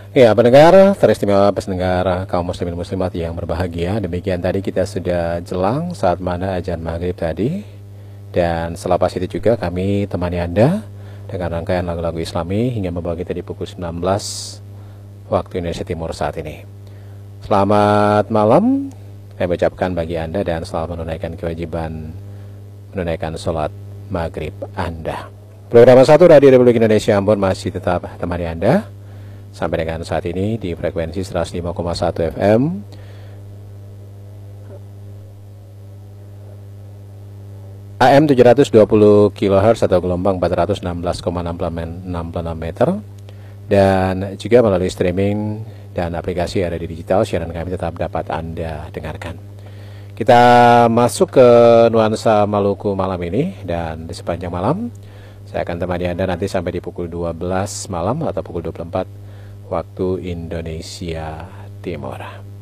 Ya, pendengar teristimewa, pendengar kaum muslimin muslimat yang berbahagia. Demikian tadi kita sudah jelang saat mana azan maghrib tadi. Dan selepas itu juga kami temani Anda dengan rangkaian lagu-lagu Islami hingga membawa kita di pukul 19 waktu Indonesia Timur saat ini. Selamat malam saya ucapkan bagi Anda dan selamat menunaikan kewajiban menunaikan sholat maghrib Anda. Program 1 Radio Republik Indonesia Ambon masih tetap temani Anda sampai dengan saat ini di frekuensi 105,1 FM AM 720 kHz atau gelombang 416,66 meter, dan juga melalui streaming dan aplikasi yang ada di digital. Siaran kami tetap dapat Anda dengarkan. Kita masuk ke nuansa Maluku malam ini, dan di sepanjang malam saya akan temani Anda nanti sampai di pukul 12 malam atau pukul 24 waktu Indonesia Timur.